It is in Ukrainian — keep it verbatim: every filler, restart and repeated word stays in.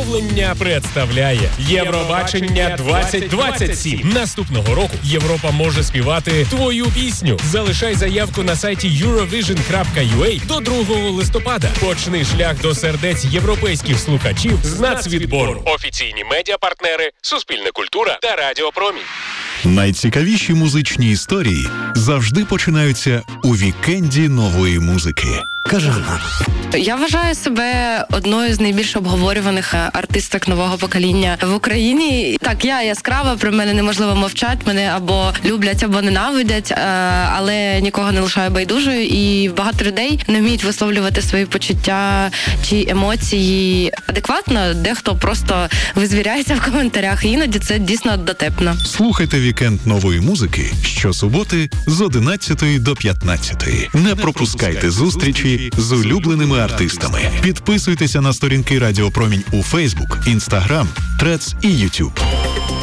мовлення представляє Євробачення двадцять двадцять сім. Наступного року Європа може співати твою пісню. Залишай заявку на сайті юровіжн крапка ю а до другого листопада. Почни шлях до сердець європейських слухачів з нацвідбору. Офіційні медіапартнери Суспільне культура та Радіо Промінь. Найцікавіші музичні історії завжди починаються у вікенді нової музики. Каже Ганна. Я вважаю себе одною з найбільш обговорюваних артисток нового покоління в Україні. Так, я яскрава, про мене неможливо мовчати, мене або люблять, або ненавидять, але нікого не лишаю байдужою. І багато людей не вміють висловлювати свої почуття чи емоції адекватно. Дехто просто визвіряється в коментарях, і іноді це дійсно дотепно. Слухайте вікенд нової музики щосуботи з одинадцятої до п'ятнадцятої. Не пропускайте зустрічі з улюбленими артистами. Підписуйтеся на сторінки Радіо Промінь у Фейсбук, Інстаграм, Трец і Ютуб.